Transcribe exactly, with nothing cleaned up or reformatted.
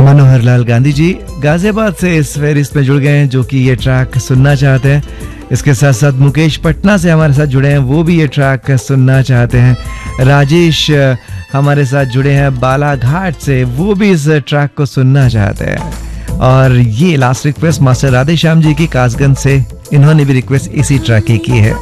मनोहर लाल गांधी जी गाजियाबाद से इस फहरिस्त में जुड़ गए हैं, जो कि ये ट्रैक सुनना चाहते हैं। इसके साथ साथ मुकेश पटना से हमारे साथ जुड़े हैं, वो भी ये ट्रैक सुनना चाहते हैं। राजेश हमारे साथ जुड़े हैं बालाघाट से, वो भी इस ट्रैक को सुनना चाहते हैं। और ये last request master Radhe Shyam ji की कासगंज से, इन्होंने भी रिक्वेस्ट इसी ट्रैक की की है।